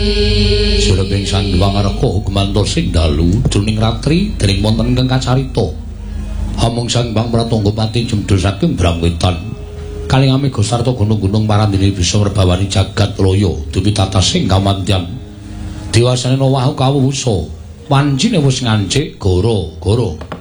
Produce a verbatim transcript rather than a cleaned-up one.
Surabing Sang Hyang Raka gumantos sing dalu jroning ratri dening wonten ingkang kacarita. Hamung Sang Hyang Pratangga pati jemdul saking Brangwetan. Kalingame sarta gunung-gunung parandene bisa merbawani jagat raya dupi tatas sing kamantyan. Diwasane wahyu kawusa. Wancine wis ngancik goro-goro.